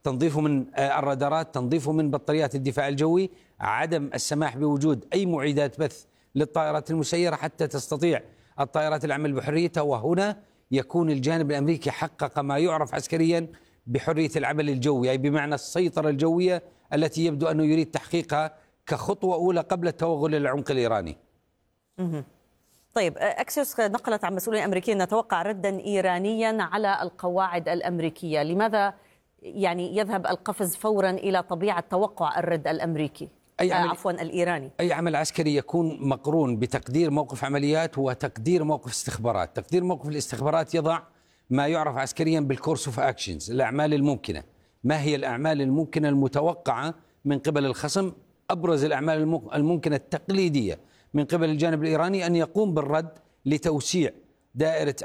تنظيفه من الرادارات، تنظيفه من بطاريات الدفاع الجوي، عدم السماح بوجود أي معيدات بث للطائرات المسيرة حتى تستطيع الطائرات العمل بحريتها. وهنا يكون الجانب الأمريكي حقق ما يعرف عسكريا بحرية العمل الجوي، أي بمعنى السيطرة الجوية التي يبدو أنه يريد تحقيقها كخطوة أولى قبل التوغل للعمق الإيراني. طيب، أكسيوس نقلت عن مسؤولين أمريكيين نتوقع ردا إيرانيا على القواعد الأمريكية. لماذا يعني يذهب القفز فورا إلى طبيعة توقع الرد الأمريكي الإيراني؟ أي عمل عسكري يكون مقرون بتقدير موقف عمليات وتقدير موقف استخبارات. تقدير موقف الاستخبارات يضع ما يعرف عسكريا بالكورس اوف اكشنز، الأعمال الممكنة. ما هي الأعمال الممكنة المتوقعة من قبل الخصم؟ أبرز الأعمال الممكنة التقليدية من قبل الجانب الإيراني أن يقوم بالرد لتوسيع دائرة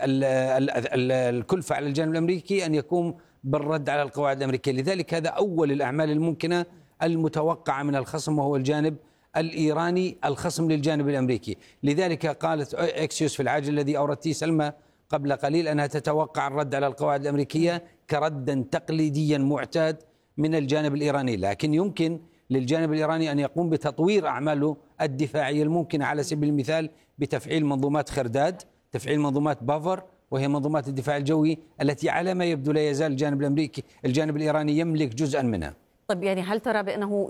الكلفة على الجانب الأمريكي، أن يقوم بالرد على القواعد الأمريكية. لذلك هذا أول الأعمال الممكنة المتوقعة من الخصم، وهو الجانب الإيراني الخصم للجانب الأمريكي. لذلك قالت أكسيوس في العاجل الذي أوردتيه سلمى قبل قليل أنها تتوقع الرد على القواعد الأمريكية كردا تقليديا معتاد من الجانب الإيراني، لكن يمكن للجانب الإيراني أن يقوم بتطوير أعماله الدفاعية الممكنة، على سبيل المثال بتفعيل منظومات خرداد، تفعيل منظومات بافر، وهي منظومات الدفاع الجوي التي على ما يبدو لا يزال الجانب الإيراني يملك جزءا منها. طيب، يعني هل ترى بأنه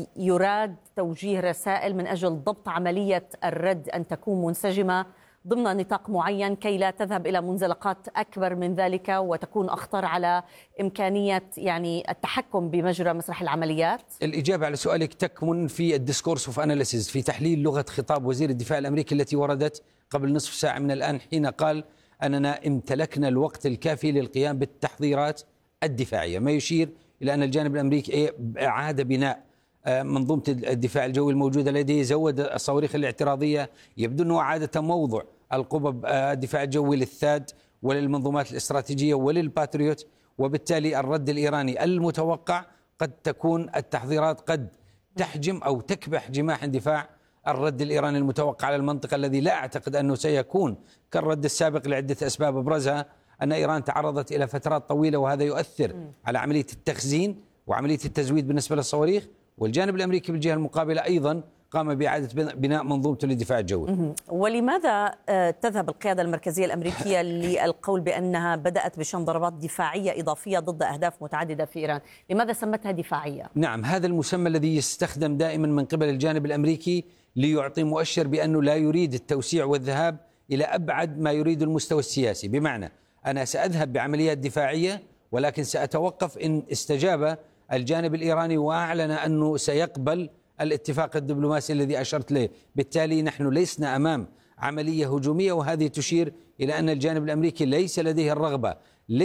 يراد توجيه رسائل من أجل ضبط عملية الرد أن تكون منسجمة ضمن نطاق معين كي لا تذهب إلى منزلقات أكبر من ذلك وتكون أخطر على إمكانية يعني التحكم بمجرى مسرح العمليات؟ الإجابة على سؤالك تكمن في الديسكورس اوف اناليسيز، في تحليل لغة خطاب وزير الدفاع الأمريكي التي وردت قبل نصف ساعة من الآن، حين قال أننا امتلكنا الوقت الكافي للقيام بالتحضيرات الدفاعية، ما يشير إلى أن الجانب الأمريكي أعاد بناء منظومة الدفاع الجوي الموجودة لديه، زود الصواريخ الاعتراضية، يبدو أنه أعاد تموضع القبب الدفاع الجوي للثاد وللمنظومات الاستراتيجية وللباتريوت. وبالتالي الرد الإيراني المتوقع قد تكون التحضيرات قد تحجم أو تكبح جماح اندفاع الرد الإيراني المتوقع على المنطقة، الذي لا أعتقد أنه سيكون كالرد السابق لعدة أسباب، أبرزها أن إيران تعرضت إلى فترات طويلة وهذا يؤثر على عملية التخزين وعملية التزويد بالنسبة للصواريخ، والجانب الأمريكي بالجهة المقابلة أيضا قام بإعادة بناء منظومته للدفاع الجوي. ولماذا تذهب القيادة المركزية الأمريكية للقول بأنها بدأت بشن ضربات دفاعية إضافية ضد أهداف متعددة في إيران؟ لماذا سمتها دفاعية؟ نعم، هذا المسمى الذي يستخدم دائما من قبل الجانب الأمريكي ليعطي مؤشر بأنه لا يريد التوسيع والذهاب إلى أبعد ما يريد المستوى السياسي، بمعنى أنا سأذهب بعمليات دفاعية ولكن سأتوقف إن استجاب الجانب الإيراني وأعلن أنه سيقبل الاتفاق الدبلوماسي الذي أشرت له. بالتالي نحن لسنا أمام عملية هجومية، وهذه تشير إلى أن الجانب الأمريكي ليس لديه الرغبة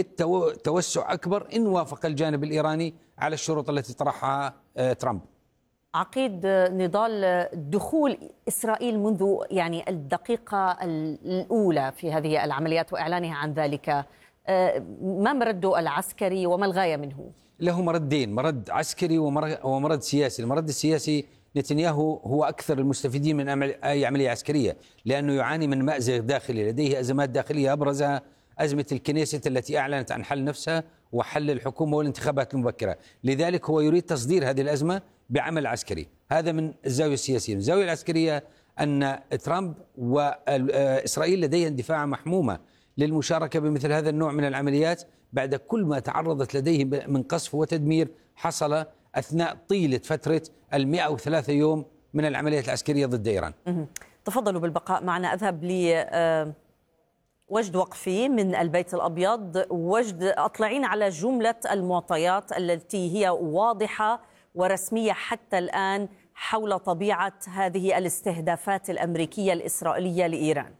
للتوسع أكبر إن وافق الجانب الإيراني على الشروط التي طرحها ترامب. عقيد، نضال دخول إسرائيل منذ يعني الدقيقة الأولى في هذه العمليات وإعلانها عن ذلك، ما مرده العسكري وما الغاية منه؟ له مردين، مرد عسكري ومرد سياسي. المرد السياسي نتنياهو هو أكثر المستفيدين من أي عملية عسكرية، لأنه يعاني من مأزق داخلي، لديه أزمات داخلية أبرزها أزمة الكنيست التي أعلنت عن حل نفسها وحل الحكومة والانتخابات المبكرة. لذلك هو يريد تصدير هذه الأزمة بعمل عسكري. هذا من الزاوية السياسية. من الزاوية العسكرية أن ترامب وإسرائيل لديها دفاع محمومة للمشاركة بمثل هذا النوع من العمليات بعد كل ما تعرضت لديه من قصف وتدمير حصل أثناء طيلة فترة 103 يوم من العمليات العسكرية ضد إيران. تفضلوا بالبقاء معنا. أذهب وجد وقفي من البيت الأبيض. وجد، أطلعين على جملة المعطيات التي هي واضحة ورسمية حتى الآن حول طبيعة هذه الاستهدافات الأمريكية الإسرائيلية لإيران.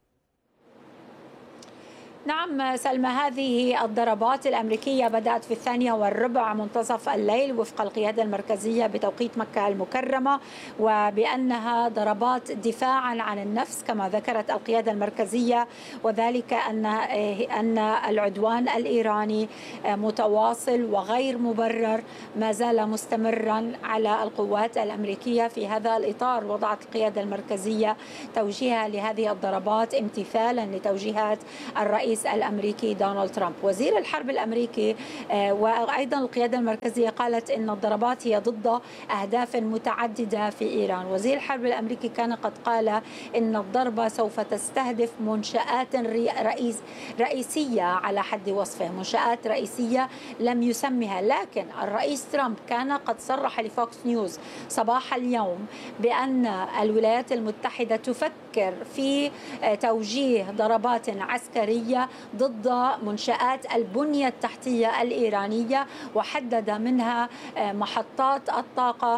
نعم سلمى، هذه الضربات الأمريكية بدأت في 2:15 منتصف الليل وفق القيادة المركزية بتوقيت مكة المكرمة، وبأنها ضربات دفاعا عن النفس كما ذكرت القيادة المركزية، وذلك أن العدوان الإيراني متواصل وغير مبرر ما زال مستمرا على القوات الأمريكية. في هذا الإطار وضعت القيادة المركزية توجيهها لهذه الضربات امتثالا لتوجيهات الرئيس الرئيس الأمريكي دونالد ترامب. وزير الحرب الأمريكي وأيضا القيادة المركزية قالت إن الضربات هي ضد أهداف متعددة في إيران. وزير الحرب الأمريكي كان قد قال إن الضربة سوف تستهدف منشآت رئيسية على حد وصفه، منشآت رئيسية لم يسمها. لكن الرئيس ترامب كان قد صرح لفوكس نيوز صباح اليوم بأن الولايات المتحدة تفكر في توجيه ضربات عسكرية ضد منشآت البنية التحتية الإيرانية، وحدد منها محطات الطاقة.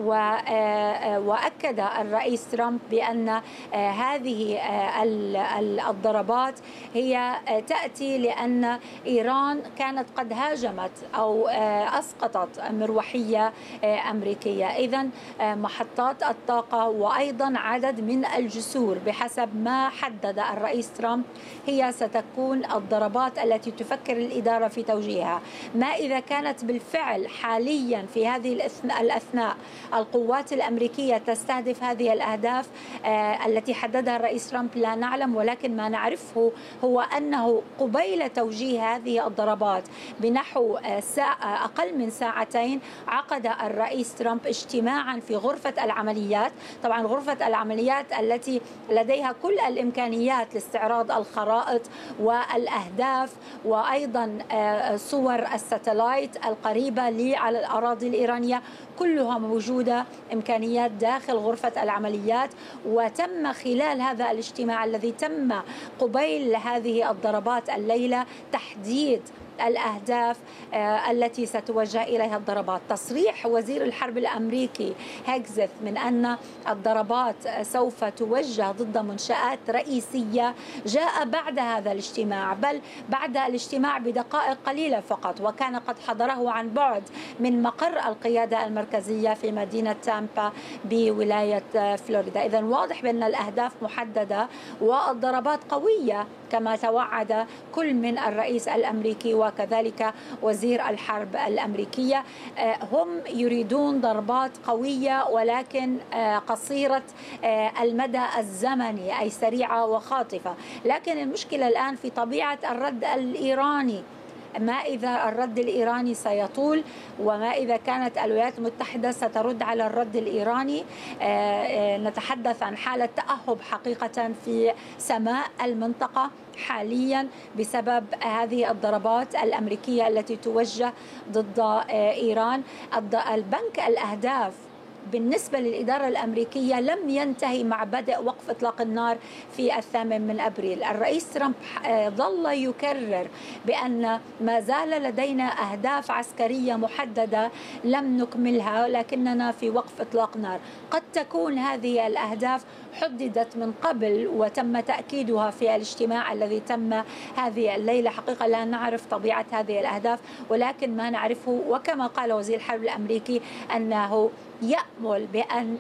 وأكد الرئيس ترامب بأن هذه الضربات هي تأتي لأن إيران كانت قد هاجمت أو أسقطت مروحية أمريكية. إذن محطات الطاقة وأيضا عدد من الجسور بحسب ما حدد الرئيس ترامب هي ستكون الضربات التي تفكر الإدارة في توجيهها. ما إذا كانت بالفعل حاليا في هذه الأثناء القوات الأمريكية تستهدف هذه الأهداف التي حددها الرئيس ترامب لا نعلم، ولكن ما نعرفه هو أنه قبيل توجيه هذه الضربات بنحو أقل من ساعتين عقد الرئيس ترامب اجتماعا في غرفة العمليات. طبعا غرفة العمليات التي لديها كل الإمكانيات لاستعراض الخرائط والأهداف وأيضا صور الساتلايت القريبة على الأراضي الإيرانية، كلها موجودة إمكانيات داخل غرفة العمليات. وتم خلال هذا الاجتماع الذي تم قبيل هذه الضربات الليلة تحديد الأهداف التي ستوجه إليها الضربات. تصريح وزير الحرب الأمريكي هيكزث من أن الضربات سوف توجه ضد منشآت رئيسية جاء بعد هذا الاجتماع، بل بعد الاجتماع بدقائق قليلة فقط، وكان قد حضره عن بعد من مقر القيادة المركزية في مدينة تامبا بولاية فلوريدا. إذن واضح بأن الأهداف محددة والضربات قوية كما توعد كل من الرئيس الأمريكي وكذلك وزير الحرب الأمريكية. هم يريدون ضربات قوية ولكن قصيرة المدى الزمني، أي سريعة وخاطفة. لكن المشكلة الآن في طبيعة الرد الإيراني. ما إذا الرد الإيراني سيطول، وما إذا كانت الولايات المتحدة سترد على الرد الإيراني. نتحدث عن حالة تأهب حقيقة في سماء المنطقة حاليا بسبب هذه الضربات الأمريكية التي توجه ضد إيران. البنك الأهداف بالنسبة للإدارة الأمريكية لم ينتهي مع بدء وقف إطلاق النار في 8 أبريل. الرئيس ترامب ظل يكرر بأن ما زال لدينا أهداف عسكرية محددة لم نكملها، لكننا في وقف إطلاق نار. قد تكون هذه الأهداف حددت من قبل وتم تأكيدها في الاجتماع الذي تم هذه الليلة. حقيقة لا نعرف طبيعة هذه الأهداف، ولكن ما نعرفه وكما قال وزير الحرب الأمريكي أنه يأمل بأن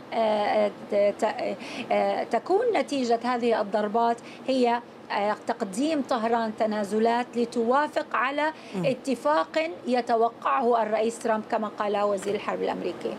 تكون نتيجة هذه الضربات هي تقديم طهران تنازلات لتوافق على اتفاق يتوقعه الرئيس ترامب كما قال وزير الحرب الأمريكي.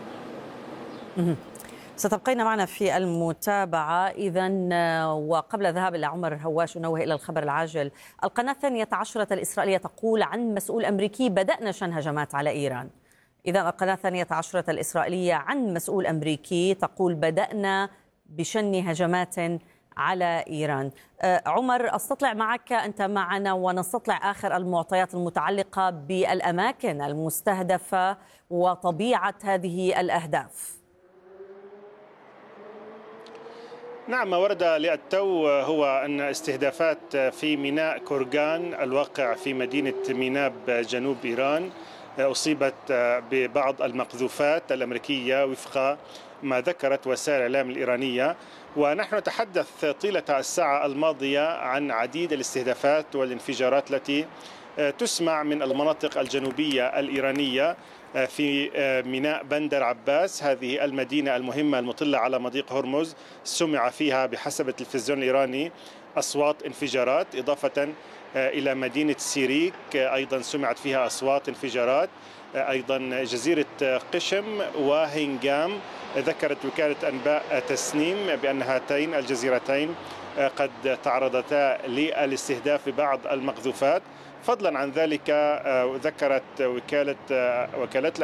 ستبقين معنا في المتابعة إذن. وقبل الذهاب إلى عمر هواش نوه إلى الخبر العاجل. القناة 12 الإسرائيلية تقول عن مسؤول أمريكي بدأنا شن هجمات على إيران. إذن القناة 12 الإسرائيلية عن مسؤول أمريكي تقول بدأنا بشن هجمات على إيران. عمر، أستطلع معك، أنت معنا ونستطلع آخر المعطيات المتعلقة بالأماكن المستهدفة وطبيعة هذه الأهداف. نعم، ما ورد للتو هو أن استهدافات في ميناء كورغان الواقع في مدينة ميناب جنوب إيران أصيبت ببعض المقذوفات الأمريكية وفق ما ذكرت وسائل الإعلام الإيرانية. ونحن نتحدث طيلة الساعة الماضية عن عديد الاستهدافات والانفجارات التي تسمع من المناطق الجنوبية الإيرانية في ميناء بندر عباس، هذه المدينة المهمة المطلة على مضيق هرمز. سمع فيها بحسب التلفزيون الإيراني أصوات انفجارات، إضافة إلى مدينة سيريك أيضا سمعت فيها أصوات انفجارات. أيضا جزيرة قشم وهنجام ذكرت وكالة أنباء تسنيم بأن هاتين الجزيرتين قد تعرضتا للاستهداف ببعض المقذوفات. فضلا عن ذلك ذكرت وكالة